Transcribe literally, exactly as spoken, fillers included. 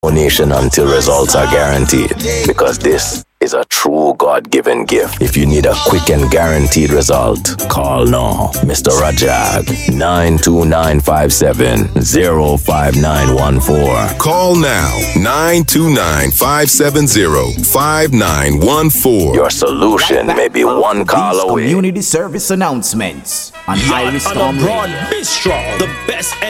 donation until results are guaranteed. Because this is a true God-given gift. If you need a quick and guaranteed result, call now. Mister Rajag, nine two nine five seven, zero five nine one four. Call now, nine two nine five seven zero five nine one four. Your solution may be one call away. Community service announcements on Yacht Iris on Storm a broad Radio. bistro, the best